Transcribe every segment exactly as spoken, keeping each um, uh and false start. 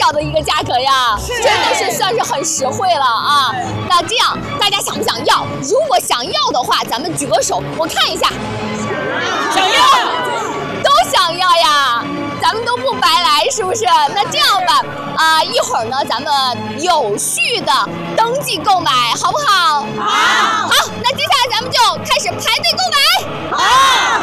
少的一个价格呀，真的是算是很实惠了啊。那这样大家想不想要？如果想要的话，咱们举个手，我看一下。想要，都想要呀。咱们都不白来，是不是？那这样吧，啊、呃，一会儿呢，咱们有序的登记购买，好不好？好。好，那接下来咱们就开始排队购买。好。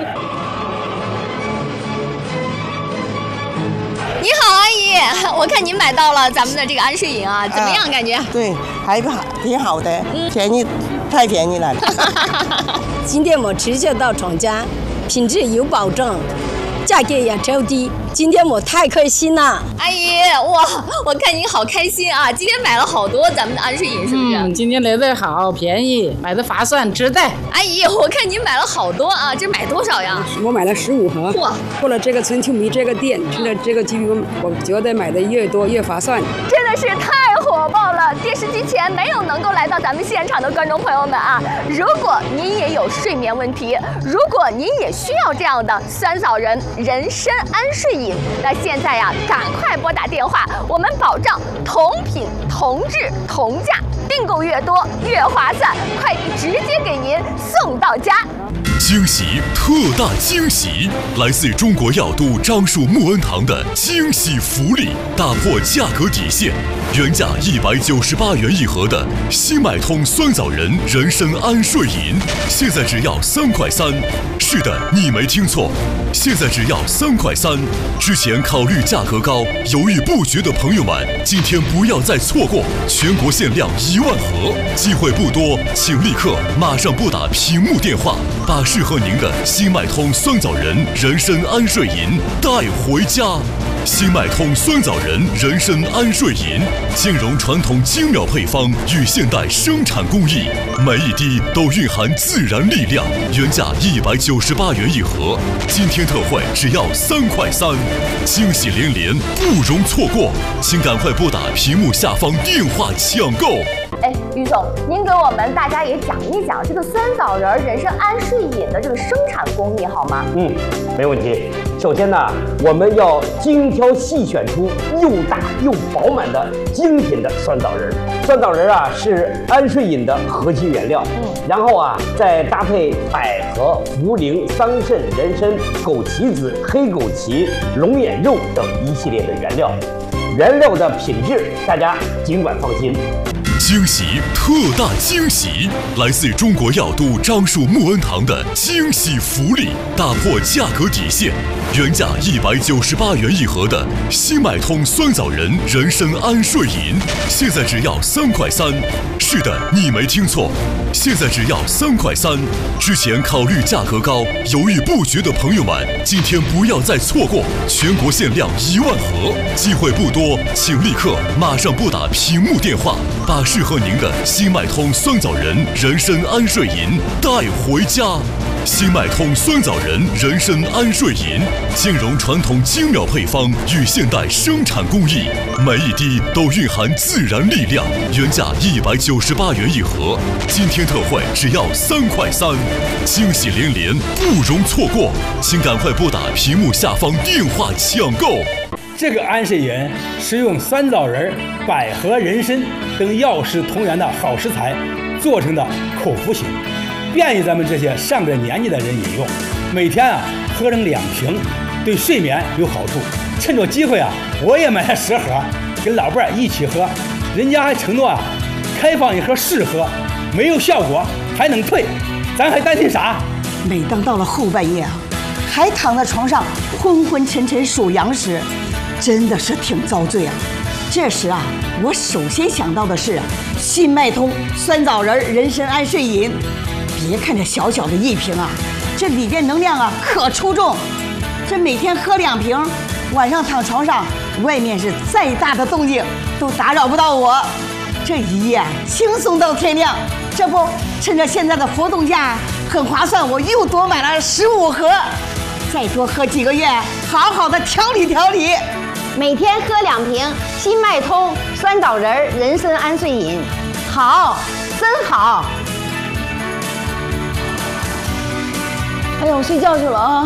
你好，阿姨，我看您买到了咱们的这个安睡饮啊，怎么样？感觉？ 啊、对，还好，挺好的，嗯、便宜，太便宜了。 今天我直接到厂家，品质有保证。价格也超低，今天我太开心了。 阿姨，哇，我看您好开心啊！今天买了好多咱们的安睡饮，是不是？ 嗯，今天来的好便宜，买的划算，值得。 阿姨，我看您买了好多啊，这买多少呀？ 我买了十五盒。哇！过了这个春秋米这个店，吃了这个鸡皮，我觉得买的越多越划算。 真的是太火爆了！电视机前没有能够来到咱们现场的观众朋友们啊，如果您也有睡眠问题，如果您也需要这样的酸枣仁人参安睡饮，那现在呀，赶快拨打电话，我们保障同品同质同价，订购越多越划算，快递直接给您送到家。 惊喜，特大惊喜！来自中国药都樟树木恩堂的惊喜福利，打破价格底线，原价一百九十八元一盒的新脉通酸枣仁人参安睡饮，现在只要三块三。是的，你没听错，现在只要三块三。之前考虑价格高，犹豫不决的朋友们，今天不要再错过，全国限量一万盒，机会不多，请立刻马上拨打屏幕电话，把适合您的新脉通酸枣仁人参安睡饮带回家。新脉通酸枣仁人参安睡饮，兼容传统精妙配方与现代生产工艺，每一滴都蕴含自然力量。原价一百九十八元一盒，今天特惠只要三块三，惊喜连连，不容错过，请赶快拨打屏幕下方电话抢购。 哎，于总，您给我们大家也讲一讲这个酸枣仁人参安睡饮的这个生产工艺好吗？ 嗯，没问题。首先呢，我们要精挑细选出又大又饱满的精品的酸枣仁。酸枣仁啊是安睡饮的核心原料，嗯，然后啊再搭配百合、茯苓、桑葚、人参、枸杞子、黑枸杞、龙眼肉等一系列的原料。原料的品质，大家尽管放心。 惊喜，特大惊喜！来自中国药都樟树木恩堂的惊喜福利，打破价格底线，原价一百九十八元一盒的新脉通酸枣仁人参安睡饮，现在只要三块三。是的，你没听错，现在只要三块三。之前考虑价格高，犹豫不决的朋友们，今天不要再错过，全国限量一万盒，机会不多，请立刻马上拨打屏幕电话，把适合您的新脉通酸枣仁人参安睡饮带回家。新脉通酸枣仁人参安睡饮，兼容传统精妙配方与现代生产工艺，每一滴都蕴含自然力量。原价一百九十八元一盒，今天特惠只要三块三，惊喜连连，不容错过，请赶快拨打屏幕下方电话抢购。 这个安睡饮是用酸枣仁、百合、人参等药食同源的好食材做成的口服型，便于咱们这些上了年纪的人饮用。每天啊喝上两瓶，对睡眠有好处。趁着机会啊，我也买了十盒，跟老伴儿一起喝。人家还承诺啊，开放一盒试喝，没有效果还能退，咱还担心啥？ 每当到了后半夜啊，还躺在床上昏昏沉沉数羊时，真的是挺遭罪啊。这时啊，我首先想到的是新脉通酸枣仁人参安睡饮。别看这小小的一瓶啊，这里边能量啊可出众。这每天喝两瓶，晚上躺床上，外面是再大的动静都打扰不到我。这一夜轻松到天亮。这不，趁着现在的活动价很划算，我又多买了十五盒。再多喝几个月，好好的调理调理。 每天喝两瓶新脉通酸枣仁人参安睡饮，好，真好。哎呦，我睡觉去了啊。